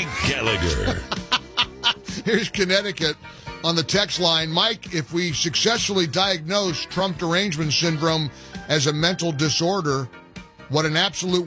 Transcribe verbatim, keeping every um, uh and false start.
Gallagher. Here's Connecticut on the text line. Mike, if we successfully diagnose Trump derangement syndrome as a mental disorder, what an absolute